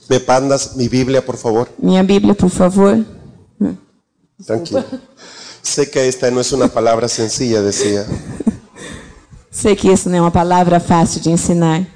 ¿Me mandas mi Biblia, por favor? Minha Bíblia, por favor. Tranquilo. Sé que esta no es una palabra sencilla, decía. Sei que isso não é uma palavra fácil de ensinar.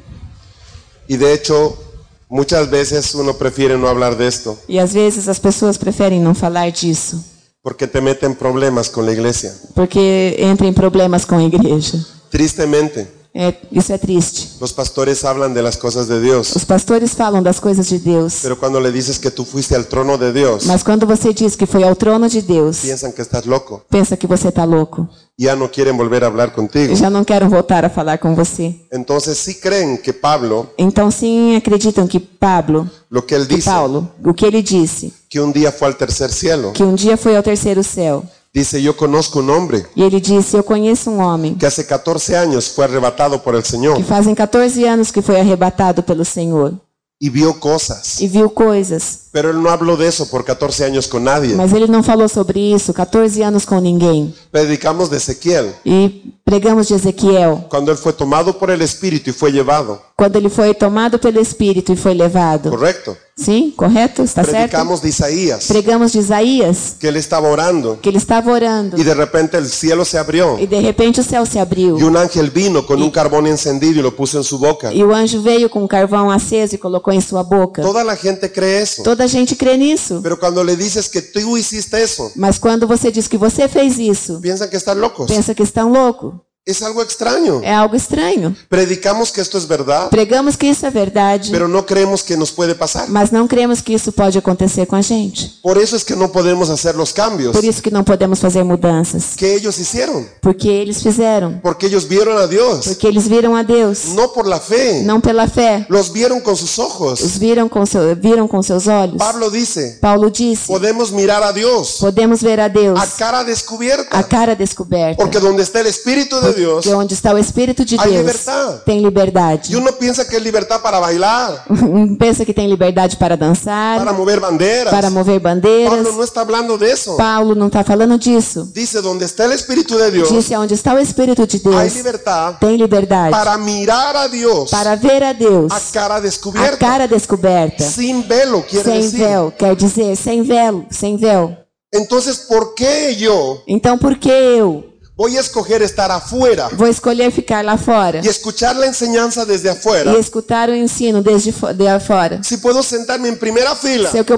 Y de hecho, muchas veces uno prefiere no hablar de esto, E às vezes as pessoas preferem não falar disso, porque te meten problemas con la iglesia. porque entra em problemas com a igreja. Tristemente, Isso é triste. los pastores hablan de las cosas de Dios, Os pastores falam das coisas de Deus, pero cuando le dices que tú fuiste al trono de Dios, mas quando você diz que foi ao trono de Deus, piensan que estás loco. pensa que você está louco. Ya no quieren volver a hablar contigo. Já não quero voltar a falar com você. Entonces sí creen que Pablo, Então sim acreditam que Paulo, lo que él dice, o que ele disse, que un día fue al tercer cielo, que dia foi ao terceiro céu. dice, yo conozco un hombre E ele disse, eu conheço homem que hace 14 años fue arrebatado por el Señor que fazem 14 anos que foi arrebatado pelo Senhor y vio cosas, e viu coisas, pero él no habló de eso por 14 años con nadie. mas ele não falou sobre isso 14 anos com ninguém. Predicamos de Ezequiel, E pregamos de Ezequiel, cuando él fue tomado por el Espíritu y fue llevado, quando ele foi tomado pelo Espírito e foi levado. ¿correcto? Sim, correto? Está certo? Predicamos de Isaías, Pregamos de Isaías, que él estaba orando que ele estava orando y de repente el cielo se abrió e de repente o céu se abriu y un ángel vino con un carbón encendido y lo puso en su boca. e o anjo veio com um carvão aceso e colocou em sua boca. Toda la gente cree eso, Toda a gente crê nisso, pero cuando le dices que tú hiciste eso, mas quando você diz que você fez isso, piensan que están locos. pensa que estão louco. Es algo extraño. É algo estranho. Predicamos que esto es verdad, Pregamos que isso é verdade, pero no creemos que nos puede pasar. mas não cremos que isso pode acontecer com a gente. Por eso es que no podemos hacer los cambios Por isso que não podemos fazer mudanças, que ellos hicieron, porque eles fizeram, porque ellos vieron a Dios, porque eles viram a Deus, no por la fe, não pela fé, los vieron con sus ojos. os viram com seus olhos. Pablo dice, Paulo disse, podemos mirar a Dios podemos ver a Deus a cara a descubierta, cara descoberta, porque donde está el Espíritu de Dios, porque onde está o Espírito de hay Deus libertad. tem liberdade. Y uno piensa que es libertad para bailar, Pensa que tem liberdade para dançar, para mover banderas. para mover bandeiras. Pablo no está hablando de eso. Paulo não está falando disso. Dice, donde está el Espíritu de Dios, Disse, onde está o Espírito de hay Deus, libertad tem liberdade para mirar a Dios para ver a Deus a cara a descubierta, cara descoberta, sin velo, quiere sem decir. véu, quer dizer, sem véu, sem véu. Entonces, ¿por qué yo Então, por que eu voy a escoger estar afuera vou escolher ficar lá fora y escuchar la enseñanza desde afuera? e escutar o ensino desde de fora? Si puedo sentarme en primera fila, Se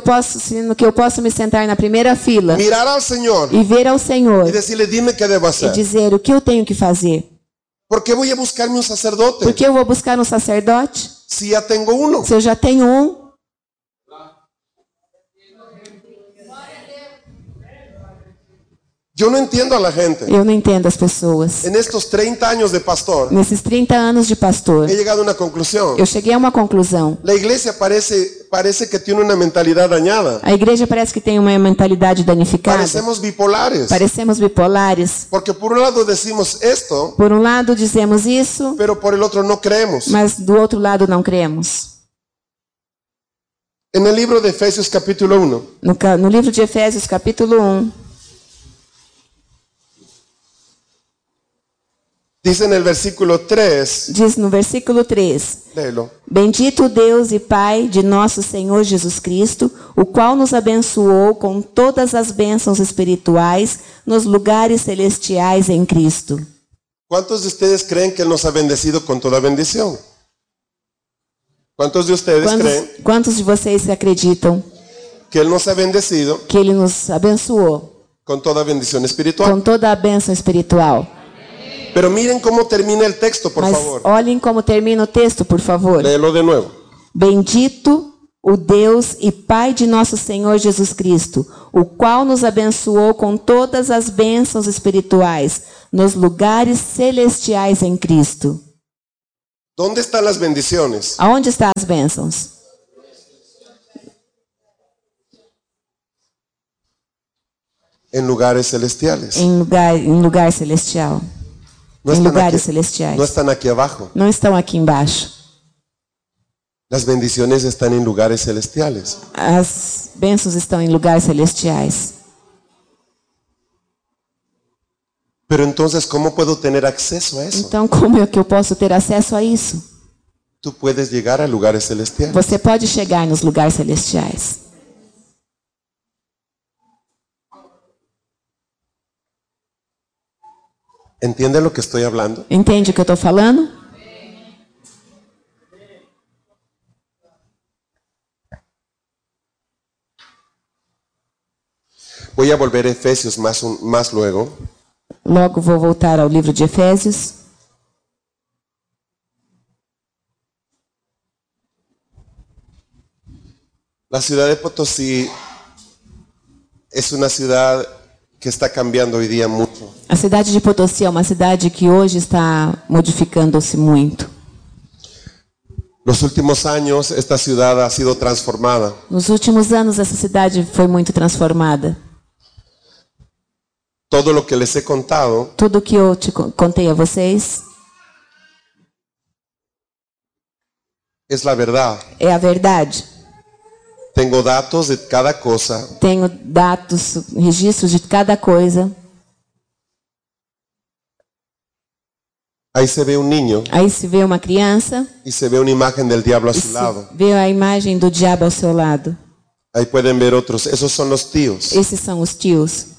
eu posso me sentar na primeira fila mirar al Señor e ver ao Senhor y decirle, dime qué debo e hacer. dizer o que eu tenho que fazer. ¿Por qué voy a buscarme un sacerdote Por que eu vou buscar um sacerdote si ya tengo uno? se eu já tenho um? Yo no entiendo a la gente. Eu não entendo as pessoas. En estos 30 años de pastor, Nesses 30 anos de pastor, he llegado a una conclusión. eu cheguei a uma conclusão. La iglesia parece que tiene una mentalidad dañada. A igreja parece que tem uma mentalidade danificada. Parecemos bipolares. Parecemos bipolares. Porque por un lado decimos esto, Por um lado dizemos isso, pero por el otro no creemos. mas do outro lado não cremos. En el libro de Efesios capítulo 1, No livro de Efésios, capítulo 1, dice en el versículo 3, diz no versículo 3: léelo. Bendito o Deus e Pai de nosso Senhor Jesus Cristo, o qual nos abençoou com todas as bênçãos espirituais nos lugares celestiais em Cristo. ¿Cuántos de ustedes creen que Él nos ha bendecido con toda bendición? ¿Cuántos de ustedes creen Quantos de vocês acreditam que Él nos ha bendecido que Ele nos abençoou con toda bendición espiritual? com toda a bênção espiritual? Pero miren cómo termina el texto, por Mas favor. olhem como termina o texto, por favor. Léelo de nuevo. Bendito o Deus e Pai de nosso Senhor Jesus Cristo, o qual nos abençoou com todas as bênçãos espirituais nos lugares celestiais em Cristo. ¿Dónde están las bendiciones? Aonde estão as bênçãos? En lugares celestiales. Em lugar celestial. No Em están lugares aquí, celestiais. no están aquí abajo. Não estão aqui embaixo. Las bendiciones están en lugares celestiales. As bênçãos estão em lugares celestiais. Pero entonces, ¿cómo puedo tener acceso a eso? Então, como é que eu posso ter acesso a isso? tú puedes llegar a lugares celestiales. Você pode chegar nos lugares celestiais. ¿Entiende lo que estoy hablando? Entende o que eu estou falando? Voy a volver a Efesios más luego. Logo vou voltar ao livro de Efésios. La ciudad de Potosí es una ciudad que está cambiando hoy día mucho. A cidade de Potosí é uma cidade que hoje está modificando-se muito. Los últimos años esta ciudad ha sido transformada. Nos últimos anos essa cidade foi muito transformada. Todo lo que les he contado Tudo que eu te contei a vocês es la verdad. é a verdade. Tengo datos de cada cosa. Tenho dados, registros de cada coisa. Ahí se ve un niño Aí se vê uma criança y se ve una imagen del diablo a e su se lado. vê a imagem do diabo ao seu lado. Ahí pueden ver otros. Esos son los tíos. Esses são os tios.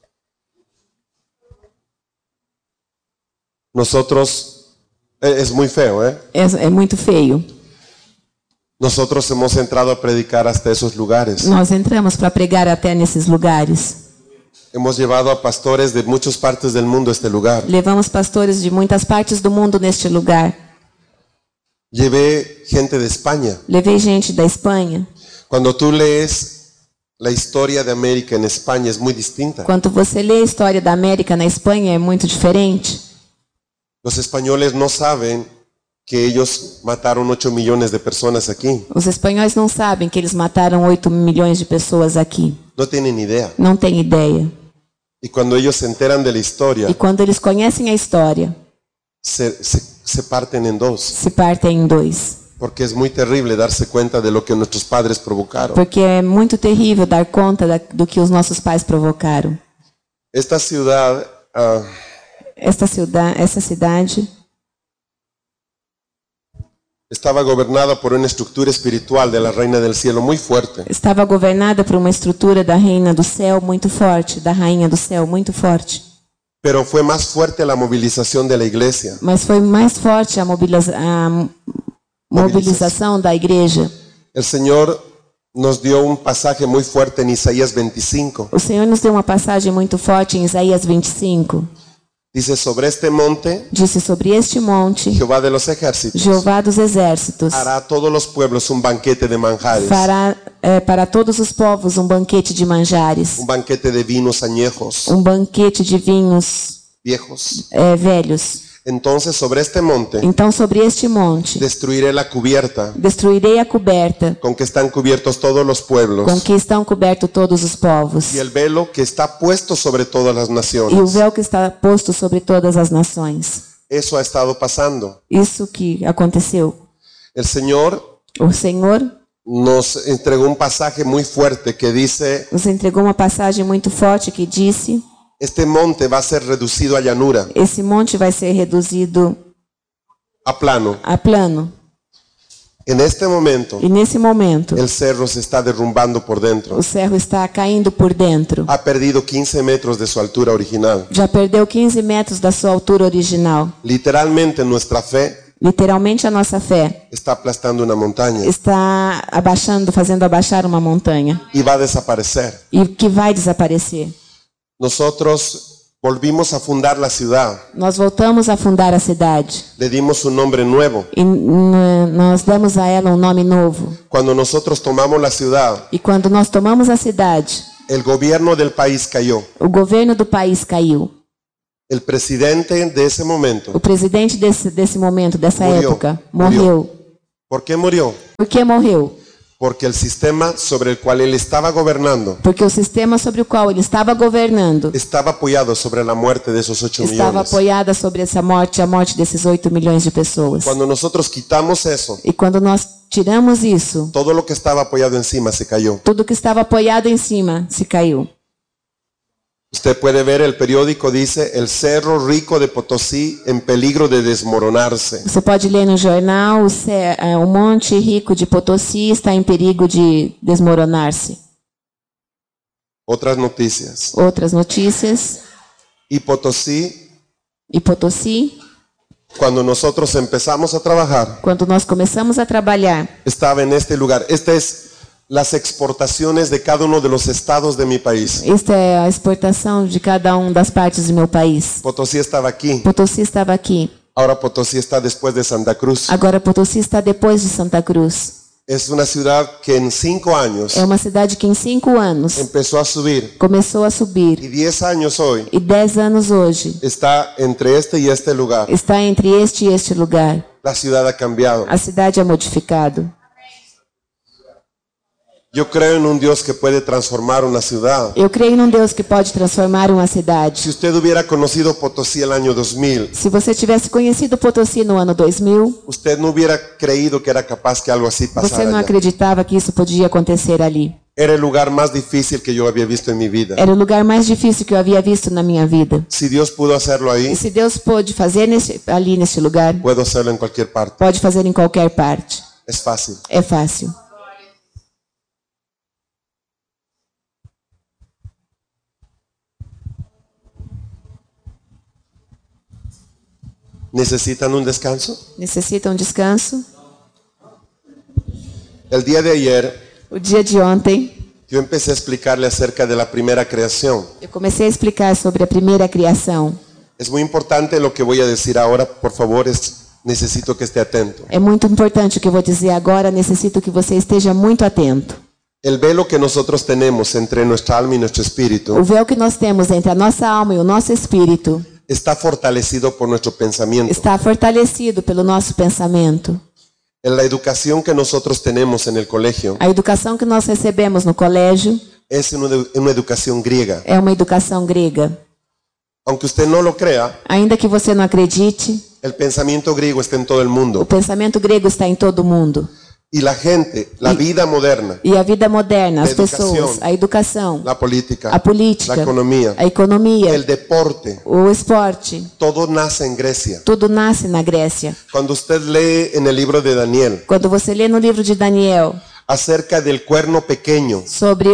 Nosotros, es muy feo, ¿eh? É muito feio. Nosotros hemos entrado a predicar hasta esos lugares. Nós entramos para pregar até nesses lugares. Hemos llevado a pastores de muchas partes del mundo a este lugar. Levamos pastores de muitas partes do mundo neste lugar. Llevé gente de España. Levei gente da Espanha. Cuando tú lees la historia de América en España es muy distinta. Quando você lê a história da América na Espanha é muito diferente. Los españoles no saben que ellos mataron 8 millones de personas aquí. Os espanhóis não sabem que eles mataram 8 milhões de pessoas aqui. No tienen idea. Não têm ideia. Y cuando ellos se enteran de la historia, E quando eles conhecem a história, se parten en dos. se partem em dois. Porque es muy terrible darse cuenta de lo que nuestros padres provocaron. Porque é muito terrível dar conta do que os nossos pais provocaram. Esta ciudad Essa cidade estaba gobernada por una estructura espiritual de la Reina del Cielo muy fuerte. estava governada por uma estrutura da Reina do Céu muito forte, da Rainha do Céu muito forte. Pero fue más fuerte la movilización de la iglesia. Mas foi mais forte a mobilização da igreja. El Señor nos dio un pasaje muy fuerte en Isaías 25. O Senhor nos deu uma passagem muito forte em Isaías 25. Dice, sobre este monte, Disse: sobre este monte, Jehová de los ejércitos Jeová dos exércitos hará a todos los pueblos un banquete de manjares, fará para todos os povos um banquete de manjares, un banquete de vinos añejos, um banquete de vinhos viejos. velhos. Entonces sobre este monte Então sobre este monte destruiré la cubierta destruirei a coberta con que están cubiertos todos los pueblos, com que estão cobertos todos os povos, y el velo que está puesto sobre todas las e o naciones. véu que está posto sobre todas as nações. Eso ha estado pasando. Isso que aconteceu. El Señor O Senhor nos entregó un pasaje muy fuerte que dice, nos entregou uma passagem muito forte que disse: este monte va a ser reducido a llanura, esse monte vai ser reduzido a plano. a plano. En este momento, E nesse momento, el cerro se está derrumbando por dentro. o cerro está caindo por dentro. Ha perdido 15 metros de su altura original. Já perdeu 15 metros da sua altura original. Literalmente nuestra fe Literalmente a nossa fé está aplastando una montaña está fazendo abaixar uma montanha y va a desaparecer. e que vai desaparecer. Nosotros volvimos a fundar la ciudad, Nós voltamos a fundar a cidade le dimos un nombre nuevo. e nós damos a ela um nome novo. Cuando nosotros tomamos la ciudad, E quando nós tomamos a cidade, el gobierno del país cayó. o governo do país caiu. El presidente de ese momento, O presidente desse momento, dessa Morreu. época, morreu. ¿por qué murió? Por que morreu? Porque el sistema sobre el cual él estaba gobernando Porque o sistema sobre o qual ele estava governando estaba apoyado sobre la muerte de esos 8 estava millones. apoiada sobre essa morte, a morte desses 8 milhões de pessoas. Cuando nosotros quitamos eso, E quando nós tiramos isso, todo lo que estaba apoyado encima se cayó. tudo que estava apoiado em cima se caiu. Usted puede ver el periódico, dice, el Cerro Rico de Potosí en peligro de desmoronarse. Você pode ler no jornal, o Monte Rico de Potosí está em perigo de desmoronar-se. Otras noticias. Outras notícias. Y Potosí, cuando nosotros empezamos a trabajar, quando nós começamos a trabalhar, estaba en este lugar. Esta es las exportaciones de cada uno de los estados de mi país. esta é a exportação de cada das partes do meu país. Potosí estaba aquí. Potosí estava aqui. Ahora Potosí está después de Santa Cruz. Agora Potosí está depois de Santa Cruz. Es una ciudad que en 5 años É uma cidade que em 5 anos empezó a subir. começou a subir. Y 10 años hoy E 10 anos hoje está entre este y este lugar. está entre este e este lugar. La ciudad ha cambiado. A cidade é modificado. Yo creo en un Dios que puede transformar una ciudad. Eu creio num Deus que pode transformar uma cidade. Si usted hubiera conocido Potosí el año 2000, Se você tivesse conhecido Potosí no ano 2000, usted no hubiera creído que era capaz que algo así você pasara não allá. acreditava que isso podia acontecer ali. Era el lugar más difícil que yo había visto en mi vida. Era o lugar mais difícil que eu havia visto na minha vida. Si Dios pudo hacerlo E ahí, se Deus pôde fazer ali neste lugar, puedo hacerlo en cualquier parte. pode fazer em qualquer parte. Es fácil. É fácil. ¿Necesitan un descanso? Necessita descanso? El día de ayer O dia de ontem, yo empecé a explicarle acerca de la primera creación. eu comecei a explicar sobre a primeira criação. Es muy importante lo que voy a decir ahora, por favor, necesito que esté atento. É muito importante o que eu vou dizer agora, necessito que você esteja muito atento. El velo que nosotros tenemos entre nuestra alma y nuestro espíritu O véu que nós temos entre a nossa alma e o nosso espírito está fortalecido por nuestro pensamiento. está fortalecido pelo nosso pensamento. En la educación que nosotros tenemos en el colegio A educação que nós recebemos no colégio es una educación griega. é uma educação grega. Aunque usted no lo crea, Ainda que você não acredite, el pensamiento griego está en todo el o mundo. pensamento grego está em todo mundo. Y la gente, la vida moderna, E a vida moderna, as A educação, pessoas, a educação, la política, a política, la economía, a economia, el deporte, o esporte, todo nace en Grecia. tudo nasce na Grécia. Cuando usted lee en el libro de Daniel Quando você lê no livro de Daniel acerca del cuerno pequeño, sobre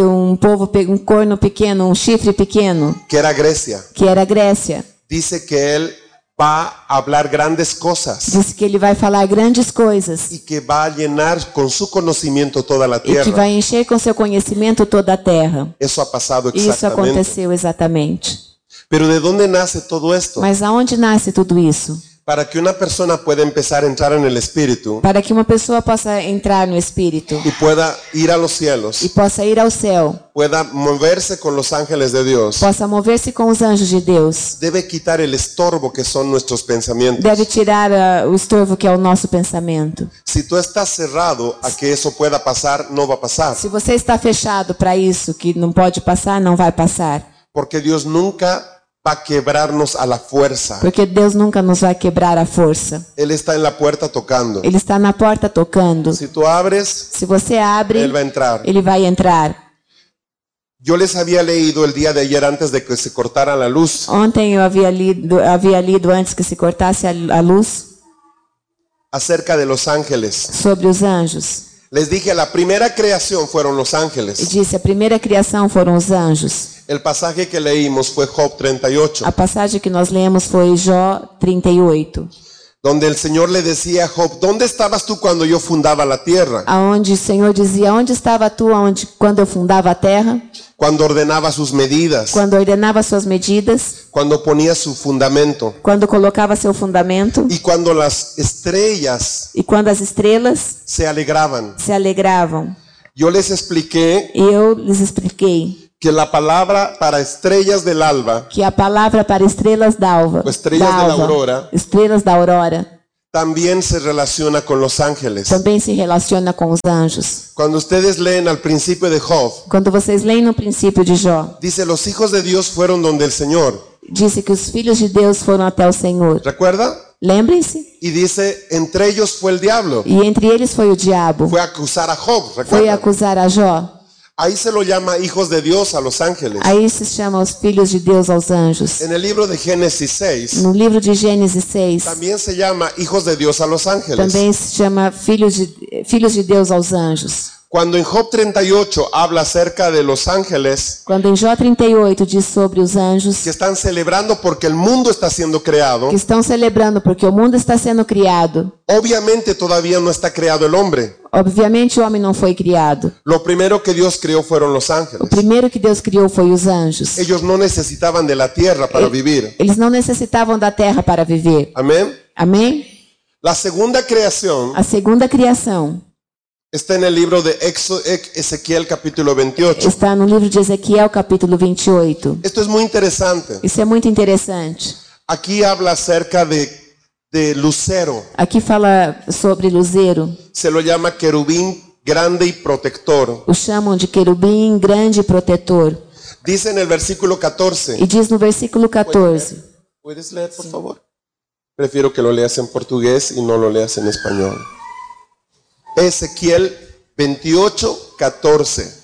um corno pequeno, um chifre pequeno, que era Grecia, que era a Grécia, dice que él va a hablar grandes cosas disse que ele vai falar grandes coisas y que va a llenar con su conocimiento toda la e que tierra. vai encher com seu conhecimento toda a terra. Eso ha pasado E isso exactamente. aconteceu exatamente. Pero ¿de dónde nace todo esto? Mas aonde nasce tudo isso? Para que una persona pueda empezar a entrar en el espíritu Para que uma pessoa possa entrar no espírito y pueda ir a los cielos, e possa ir ao céu, pueda moverse con los ángeles de Dios, possa mover-se com os anjos de Deus, debe quitar el estorbo que son nuestros pensamientos. deve tirar o estorvo que é o nosso pensamento. Si tú estás cerrado a que eso pueda pasar, no va a pasar. Se você está fechado para isso, que não pode passar, não vai passar. Porque Dios nunca va a quebrarnos a la fuerza. Porque Deus nunca nos vai quebrar a força. Él está en la puerta tocando. Ele está na porta tocando. Si tú abres, Se você abre, Él va a entrar. ele vai entrar. Yo les había leído el día de ayer antes de que se cortara la luz Ontem eu havia lido antes que se cortasse a luz acerca de los ángeles. sobre os anjos. Les dije, la primera creación fueron los E ángeles. disse, a primeira criação foram os anjos. El pasaje que leímos fue Job 38, A passagem que nós lemos foi Jó 38, donde el Señor le decía a Job, ¿dónde estabas tú cuando yo fundaba la tierra? aonde o Senhor dizia, onde estava tu quando eu fundava a terra, Cuando ordenaba sus medidas, quando ordenava suas medidas, cuando ponía su fundamento quando colocava seu fundamento y cuando las estrellas e quando as estrelas se alegraban. se alegravam. Yo les expliqué E eu lhes expliquei que la palabra para estrellas del alba que a palavra para estrelas d'alva, O estrelas da aurora. estrelas da aurora, también se relaciona con los ángeles. também se relaciona com os anjos. Cuando ustedes leen al principio de Job, Quando vocês leem no princípio de Jó, dice, los hijos de Dios fueron donde el Señor. disse que os filhos de Deus foram até o Senhor. ¿Recuerda? Lembrem-se? Y dice, entre ellos fue el diablo. E entre eles foi o diabo. Fue a acusar a Job, Foi ¿recuerda? acusar a Jó. Ahí se lo llama hijos de Dios a los ángeles. Aí se chama os filhos de Deus aos anjos. En el libro de Génesis 6, No livro de Gênesis 6, también se llama hijos de Dios a los ángeles. também se chama filhos de Deus aos anjos. Cuando en Job 38 habla acerca de los ángeles Quando em Jó 38 diz sobre os anjos que están celebrando porque el mundo está siendo creado, que estão celebrando porque o mundo está sendo criado, obviamente todavía no está creado el hombre. obviamente o homem não foi criado. Lo primero que Dios creó fueron los O ángeles. primeiro que Deus criou foi os anjos. Ellos no necesitaban de la tierra para vivir. Eles não necessitavam da terra para viver. Amén. Amém? La segunda creación A segunda criação está en el libro de Ezequiel capítulo 28. está no livro de Ezequiel, capítulo 28. Esto es muy interesante. Isso é muito interessante. Aquí habla acerca de lucero. Aqui fala sobre luzeiro. Se lo llama querubín grande y protector. O chamam de querubim grande e protetor. Dice en el versículo 14. E diz no versículo 14. ¿Puedes leer, por favor? Prefiero que lo leas en portugués y no lo leas en español. Ezequiel 28, 14.